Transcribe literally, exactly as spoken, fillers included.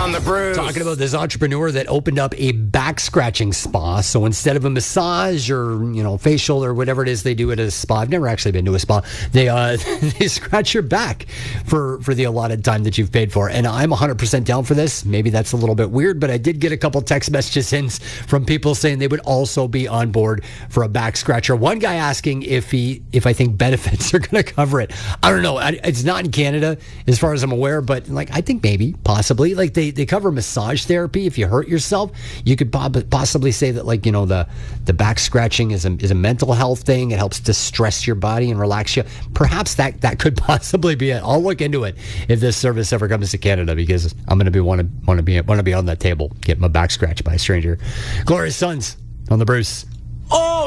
on the Bruce. Talking about this entrepreneur that opened up a back scratching spa. So instead of a massage or, you know, facial or whatever it is they do at a spa, I've never actually been to a spa. They uh, they scratch your back for, for the allotted time that you've paid for. And I'm one hundred percent down for this. Maybe that's a little bit weird, but I did get a couple text messages in from people saying they would also be on board for a back scratcher. One guy asking if he if I think benefits are going to cover it. I don't know. It's not in Canada as far as I'm aware, but like I think maybe, possibly. Like they, they cover massage therapy. If you hurt yourself, you could possibly say that, like, you know, the, the back scratching is a, is a mental health thing. It helps to stress your body and relax you. Perhaps that, that could possibly be it. I'll look into it if this service ever comes to Canada, because I'm going to be want to want to be want to be on that table, get my back scratched by a stranger. Glorious Sons on the Bruce. Oh,